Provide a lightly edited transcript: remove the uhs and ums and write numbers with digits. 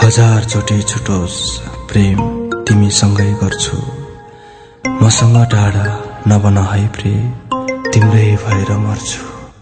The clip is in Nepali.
हजार चोटि छुटोस् प्रेम तिमीसँगै गर्छु, मसँग टाढा नबन है प्रिय, तिम्रै भएर मर्छु।